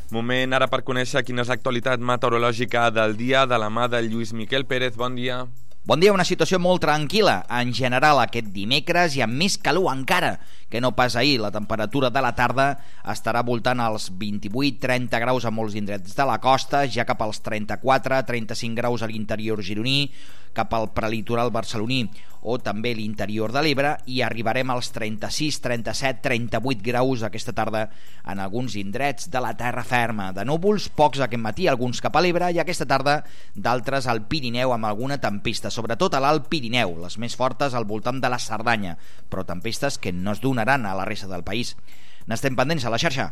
Moment ara per conèixer quina és l'actualitat meteorològica del dia de la mà de Lluís Miquel Pérez. Bon dia. Bon dia, una situació molt tranquil·la. En general, aquest dimecres hi ha més calor encara que no pas ahir. La temperatura de la tarda estarà voltant als 28-30 graus a molts indrets de la costa, ja cap als 34-35 graus a l'interior gironí, cap al prelitoral barceloní o també l'interior de l'Ebre, i arribarem als 36, 37, 38 graus aquesta tarda en alguns indrets de la terra ferma. De núvols, pocs aquest matí, alguns cap a l'Ebre, i aquesta tarda d'altres al Pirineu amb alguna tempesta, sobretot a l'Alt Pirineu, les més fortes al voltant de la Cerdanya, però tempestes que no es donaran a la resta del país. N'estem pendents a la xarxa.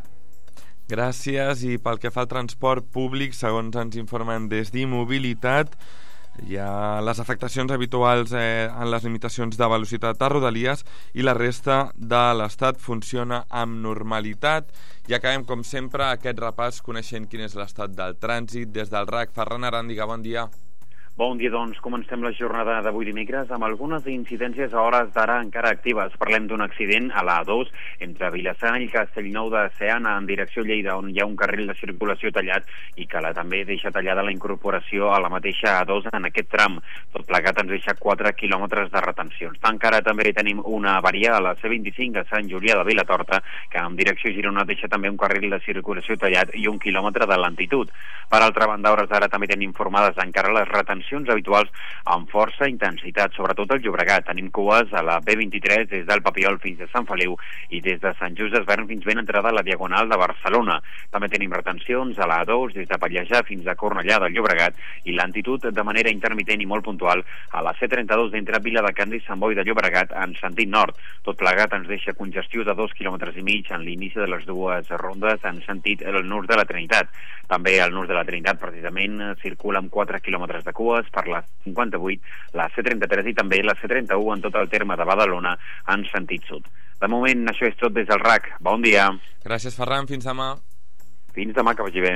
Gràcies. I pel que fa al transport públic, segons ens informen des d'Imobilitat, hi ha les afectacions habituals en les limitacions de velocitat a Rodalies i la resta de l'Estat funciona amb normalitat. I acabem, com sempre, aquest repàs coneixent quin és l'estat del trànsit. Des del RAC, Ferran Aràndiga, bon dia. Bon dia, doncs. Comencem la jornada d'avui dimecres amb algunes incidències a hores d'ara encara actives. Parlem d'un accident a la A2 entre Vilassar i Castellnou de Seana en direcció Lleida, on hi ha un carril de circulació tallat i que també deixa tallada la incorporació a la mateixa A2 en aquest tram. Tot plegat ens deixa 4 quilòmetres de retencions. Encara també tenim una avaria a la C25 a Sant Julià de Vilatorta, que en direcció Girona deixa també un carril de circulació tallat i 1 quilòmetre de lentitud. Per altra banda, a hores d'ara també tenim informades encara les retencions habituals amb força intensitat, sobretot al Llobregat. Tenim cues a la B23 des del Papiol fins a Sant Feliu i des de Sant Just d'Esvern fins ben entrada a la Diagonal de Barcelona. També tenim retencions a la A2 des de Pallejà fins a Cornellà del Llobregat i lentitud de manera intermitent i molt puntual a la C32 d'entre Viladecans i Sant Boi de Llobregat en sentit nord. Tot plegat ens deixa congestió de 2,5 quilòmetres en l'inici de les dues rondes en sentit el nus de la Trinitat. També al nus de la Trinitat precisament circula amb 4 quilòmetres de cua per la 58, la C33 i també la C31 en tot el terme de Badalona en sentit sud. De moment, això és tot des del RAC. Bon dia. Gràcies, Ferran. Fins demà. Fins demà, que vagi bé.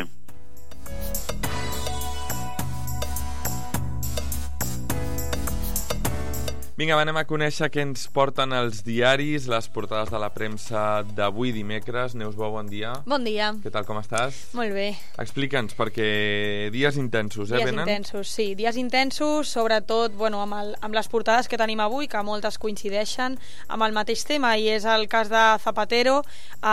Vinga, anem a conèixer què ens porten els diaris, les portades de la premsa d'avui dimecres. Neus Bou, bon dia. Bon dia. Què tal, com estàs? Molt bé. Explica'ns, perquè dies intensos, dies venen? Intensos, sí. Dies intensos, sobretot amb les portades que tenim avui, que moltes coincideixen amb el mateix tema, i és el cas de Zapatero,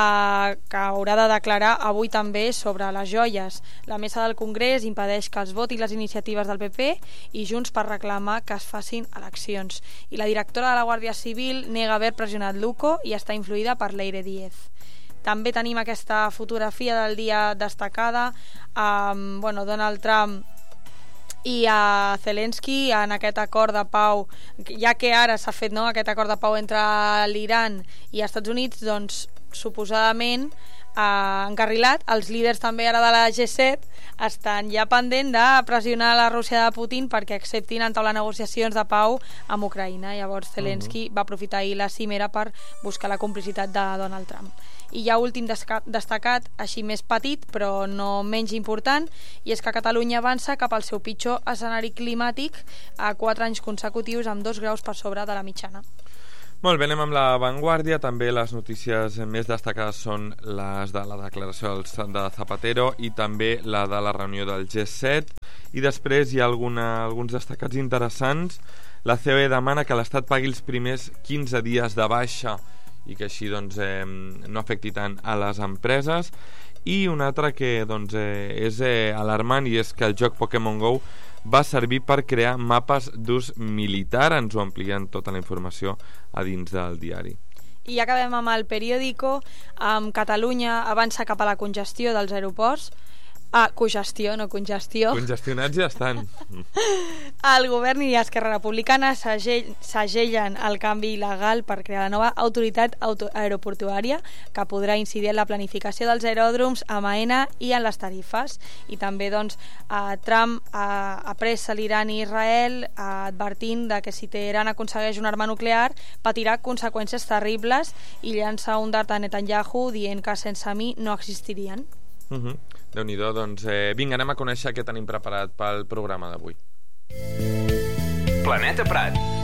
que haurà de declarar avui també sobre les joies. La mesa del Congrés impedeix que es votin les iniciatives del PP i Junts per reclamar que es facin eleccions. I la directora de la Guàrdia Civil nega haver pressionat Luco i està influïda per Leire Díez. També tenim aquesta fotografia del dia destacada amb Donald Trump i a Zelensky en aquest acord de pau, ja que ara s'ha fet aquest acord de pau entre l'Iran i els Estats Units, doncs suposadament encarrilat. Els líders també ara de la G7 estan ja pendent de pressionar la Rússia de Putin perquè acceptin entablar negociacions de pau amb Ucraïna. Llavors Zelensky va aprofitar ahir la cimera per buscar la complicitat de Donald Trump. I ja últim destacat, així més petit però no menys important, i és que Catalunya avança cap al seu pitjor escenari climàtic a 4 anys consecutius amb 2 graus per sobre de la mitjana. Molt bé, anem amb La Vanguardia. També les notícies més destacades són les de la declaració de Zapatero i també la de la reunió del G7. I després hi ha alguns destacats interessants. La COE demana que l'Estat pagui els primers 15 dies de baixa i que així no afecti tant a les empreses. I una altra que és alarmant, i és que el joc Pokémon GO va servir per crear mapes d'ús militar. Ens ho amplien tota la informació a dins del diari. I acabem amb el periòdico. Catalunya avança cap a la congestió dels aeroports. Congestió, no congestió. Congestionats ja estan. El govern i Esquerra Republicana segellen el canvi legal per crear la nova autoritat aeroportuària que podrà incidir en la planificació dels aeròdroms amb AENA i en les tarifes. I també Trump apressa l'Iran i Israel advertint de que si Teheran aconsegueix una arma nuclear patirà conseqüències terribles i llança un dart a Netanyahu dient que sense mi no existirien. Déu-n'hi-do, doncs vinga, anem a conèixer què tenim preparat pel programa d'avui. Planeta Prat.